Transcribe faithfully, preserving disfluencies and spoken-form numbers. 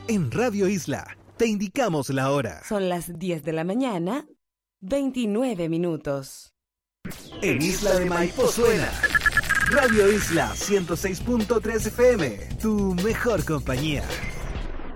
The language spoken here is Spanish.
En Radio Isla te indicamos la hora. Son las diez de la mañana, veintinueve minutos. En Isla de Maipo suena Radio Isla ciento seis punto tres F M, tu mejor compañía.